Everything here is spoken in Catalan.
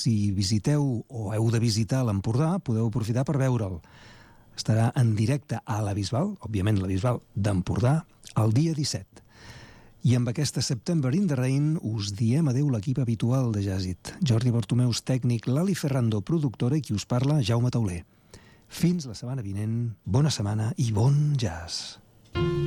si visiteu o heu de visitar l'Empordà, podeu aprofitar per veure'l. Estarà en directe a la Bisbal, òbviament la Bisbal d'Empordà, el dia 17. I amb aquesta September in the Rain us diem adeu l'equip habitual de Jazzit. Jordi Bartomeus, tècnic, Lali Ferrando, productora, i qui us parla, Jaume Tauler. Fins la setmana vinent, bona setmana i bon jazz.